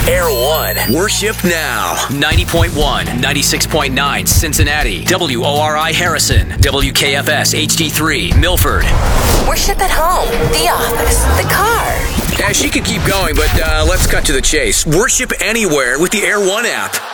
Air One. Worship now. 90.1, 96.9 Cincinnati. WORI Harrison. WKFS HD3 Milford. Worship at home, the office, the car. Yeah, she could keep going, but let's cut to the chase. Worship anywhere with the Air One app.